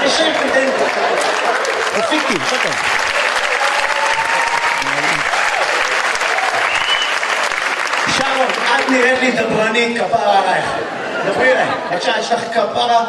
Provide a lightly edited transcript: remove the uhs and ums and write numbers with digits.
È sempre dentro. Rafiki, shut שרון, את נראית לי דברנית, כפרה עלייך. דברי אליי, בבקשה, יש לך כפרה